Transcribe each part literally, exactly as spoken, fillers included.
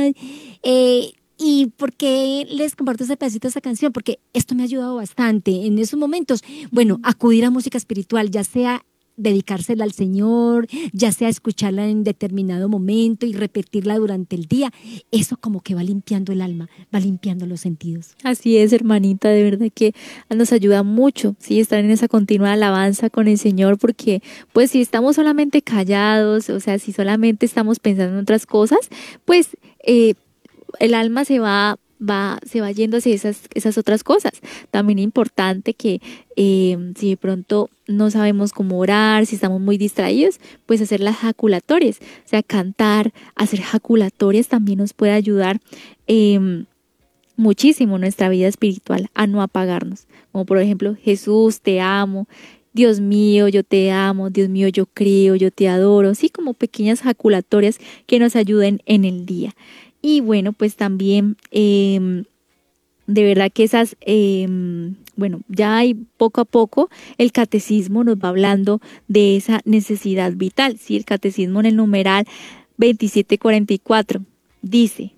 verdad. Eh, ¿Y por qué les comparto ese pedacito de esa canción? Porque esto me ha ayudado bastante en esos momentos. Bueno, acudir a música espiritual, ya sea dedicársela al Señor, ya sea escucharla en determinado momento y repetirla durante el día, eso como que va limpiando el alma, va limpiando los sentidos. Así es, hermanita, de verdad que nos ayuda mucho, sí, estar en esa continua alabanza con el Señor, porque pues si estamos solamente callados, o sea, si solamente estamos pensando en otras cosas, pues eh, el alma se va va se va yendo hacia esas, esas otras cosas. También es importante que eh, si de pronto no sabemos cómo orar, si estamos muy distraídos, pues hacer las jaculatorias, o sea, cantar, hacer jaculatorias también nos puede ayudar eh, muchísimo en nuestra vida espiritual a no apagarnos. Como por ejemplo, Jesús, te amo. Dios mío, yo te amo. Dios mío, yo creo, yo te adoro. Sí, como pequeñas jaculatorias que nos ayuden en el día. Y bueno, pues también eh, de verdad que esas, eh, bueno, ya hay poco a poco el catecismo nos va hablando de esa necesidad vital. Sí, el catecismo en el numeral veintisiete cuarenta y cuatro dice,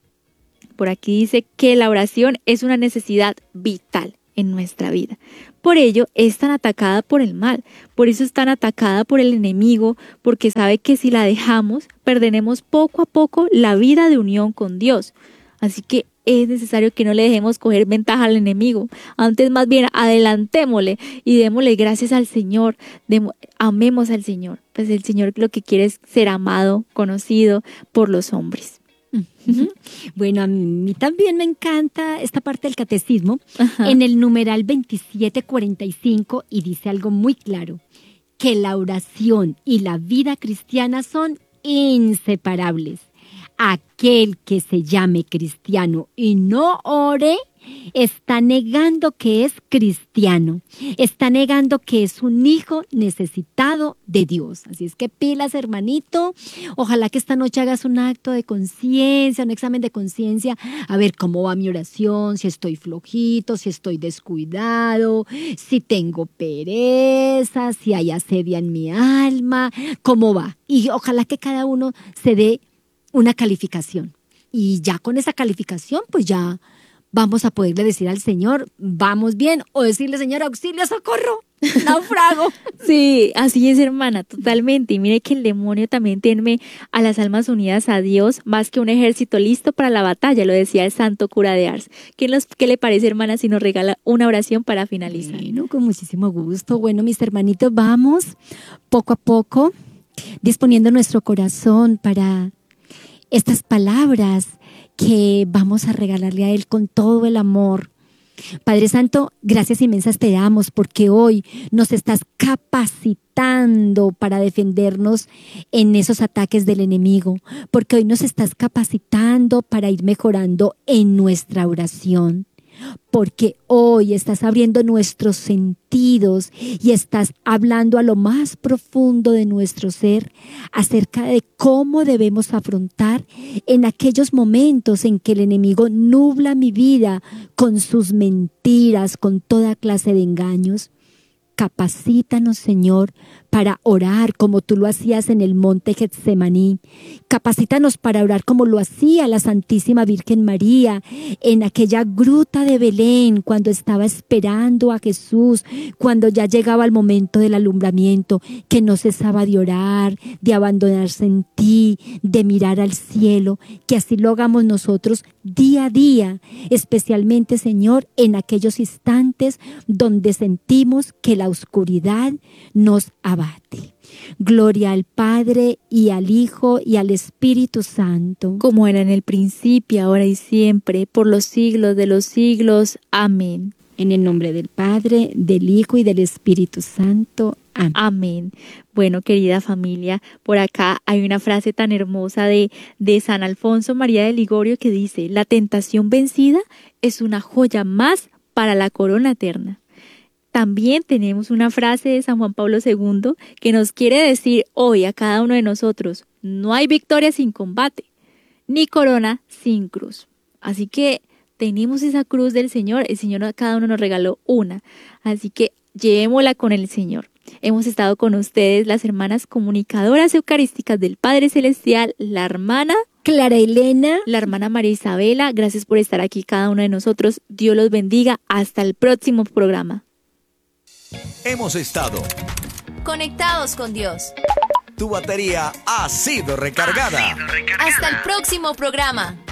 por aquí dice que la oración es una necesidad vital en nuestra vida. Por ello es tan atacada por el mal, por eso es tan atacada por el enemigo, porque sabe que si la dejamos, perderemos poco a poco la vida de unión con Dios. Así que es necesario que no le dejemos coger ventaja al enemigo, antes más bien adelantémosle y démosle gracias al Señor, demo, amemos al Señor, pues el Señor lo que quiere es ser amado, conocido por los hombres. Uh-huh. Bueno, a mí también me encanta esta parte del catecismo. Ajá. En el numeral veintisiete cuarenta y cinco y dice algo muy claro, que la oración y la vida cristiana son inseparables. Aquel que se llame cristiano y no ore, está negando que es cristiano, está negando que es un hijo necesitado de Dios. Así es que pilas, hermanito, ojalá que esta noche hagas un acto de conciencia, un examen de conciencia, a ver cómo va mi oración, si estoy flojito, si estoy descuidado, si tengo pereza, si hay asedia en mi alma, cómo va. Y ojalá que cada uno se dé una calificación. Y ya con esa calificación, pues ya vamos a poderle decir al Señor, vamos bien, o decirle, Señor, auxilio, socorro, naufrago. Sí, así es, hermana, totalmente. Y mire que el demonio también tiene a las almas unidas a Dios más que un ejército listo para la batalla, lo decía el santo cura de Ars. ¿Qué, nos, qué le parece, hermana, si nos regala una oración para finalizar? Bueno, con muchísimo gusto. Bueno, mis hermanitos, vamos poco a poco disponiendo nuestro corazón para estas palabras que vamos a regalarle a Él con todo el amor. Padre Santo, gracias inmensas te damos porque hoy nos estás capacitando para defendernos en esos ataques del enemigo, porque hoy nos estás capacitando para ir mejorando en nuestra oración. Porque hoy estás abriendo nuestros sentidos y estás hablando a lo más profundo de nuestro ser acerca de cómo debemos afrontar en aquellos momentos en que el enemigo nubla mi vida con sus mentiras, con toda clase de engaños. Capacítanos, Señor, para orar como tú lo hacías en el monte Getsemaní. Capacítanos para orar como lo hacía la Santísima Virgen María en aquella gruta de Belén cuando estaba esperando a Jesús, cuando ya llegaba el momento del alumbramiento, que no cesaba de orar, de abandonarse en ti, de mirar al cielo. Que así lo hagamos nosotros día a día, especialmente, Señor, en aquellos instantes donde sentimos que la oscuridad nos abate. Gloria al Padre y al Hijo y al Espíritu Santo, como era en el principio, ahora y siempre, por los siglos de los siglos. Amén. En el nombre del Padre, del Hijo y del Espíritu Santo. Amén. Amén. Bueno, querida familia, por acá hay una frase tan hermosa de, de San Alfonso María de Ligorio que dice: la tentación vencida es una joya más para la corona eterna. También tenemos una frase de San Juan Pablo segundo que nos quiere decir hoy a cada uno de nosotros: no hay victoria sin combate, ni corona sin cruz. Así que tenemos esa cruz del Señor, el Señor a cada uno nos regaló una, así que llevémosla con el Señor. Hemos estado con ustedes las hermanas comunicadoras eucarísticas del Padre Celestial, la hermana Clara Elena, la hermana María Isabela. Gracias por estar aquí cada uno de nosotros. Dios los bendiga. Hasta el próximo programa. Hemos estado conectados con Dios. Tu batería ha sido recargada. Hasta el próximo programa.